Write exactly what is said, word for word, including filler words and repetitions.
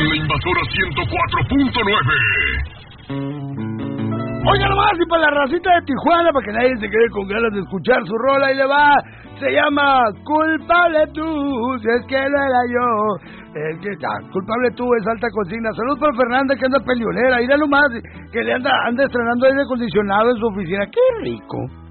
la Invasora ciento cuatro punto nueve. Oiga nomás, y para la racita de Tijuana, para que nadie se quede con ganas de escuchar su rola, y le va, se llama Culpable Tú, si es que no era yo, es que está, culpable tú es alta consigna. Saludos para Fernanda, que anda peleonera, y de lo más, que le anda, anda estrenando aire acondicionado en su oficina, qué rico.